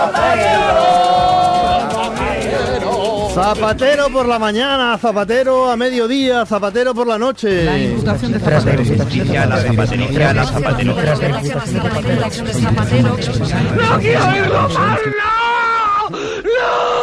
Zapatero por la mañana, zapatero a mediodía, zapatero por la noche. La imputación de Zapatero. La Zapatero. ¡No quiero oírlo más! ¡No! ¡No!